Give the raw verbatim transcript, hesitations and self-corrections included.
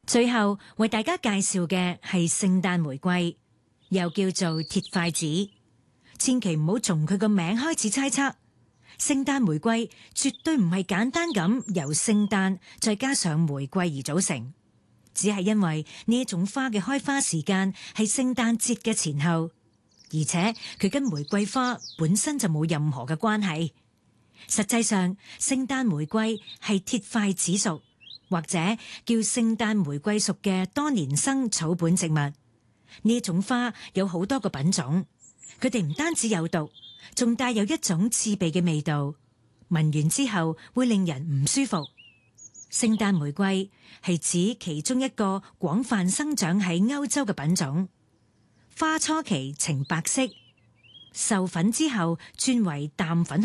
最後為大家介紹嘅係聖誕玫瑰，又叫做鐵筷子。千祈唔好從佢個名開始猜測，聖誕玫瑰絕對唔係簡單咁由聖誕再加上玫瑰而組成，只係因為呢一種花嘅開花時間係聖誕節嘅前後，而且佢跟玫瑰花本身就冇任何嘅關係。實際上，聖誕玫瑰係鐵筷子屬，或者叫聖誕玫瑰屬嘅多年生草本植物。呢一種花有好多個品種，佢哋唔單止有毒，仲帶有一種刺鼻嘅味道，聞完之後會令人唔舒服。聖誕玫瑰係指其中一個廣泛生長喺歐洲嘅品種，花初期呈白色，授粉之後轉為淡粉